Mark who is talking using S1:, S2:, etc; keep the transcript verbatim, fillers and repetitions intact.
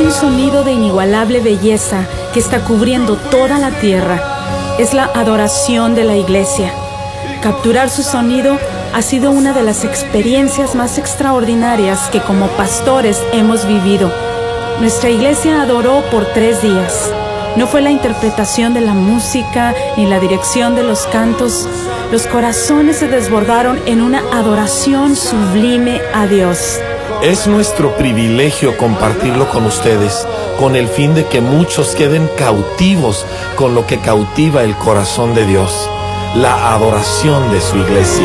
S1: Existe un sonido de inigualable belleza que está cubriendo toda la tierra. Es la adoración de la iglesia. Capturar su sonido ha sido una de las experiencias más extraordinarias que como pastores hemos vivido. Nuestra iglesia adoró por tres días. No fue la interpretación de la música ni la dirección de los cantos. Los corazones se desbordaron en una adoración sublime a Dios.
S2: Es nuestro privilegio compartirlo con ustedes, con el fin de que muchos queden cautivos con lo que cautiva el corazón de Dios, la adoración de su iglesia.